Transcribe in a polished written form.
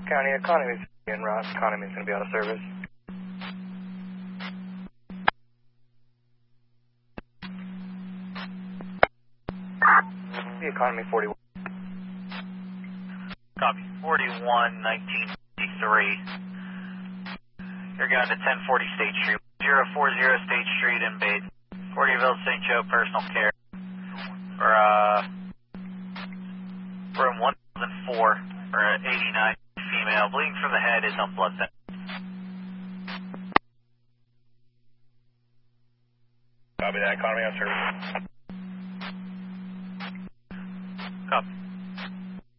County Economy's in route. Economy's going to be out of service. The Economy 41. Copy. 41-1953. You're going to 1040 State Street. 040 State Street in Baden. Cordyville, St. Joe, personal care. For, room 1004 for 89 female. Bleeding from the head is on blood thin. Copy that. Economy on service. Copy.